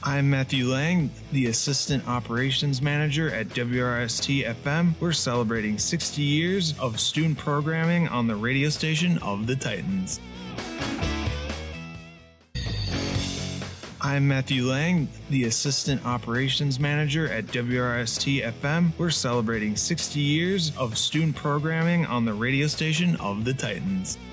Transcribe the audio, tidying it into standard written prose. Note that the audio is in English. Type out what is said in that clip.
I'm Matthew Lang, the Assistant Operations Manager at WRST FM. We're celebrating 60 years of student programming on the radio station of the Titans. I'm Matthew Lang, the Assistant Operations Manager at WRST FM. We're celebrating 60 years of student programming on the radio station of the Titans.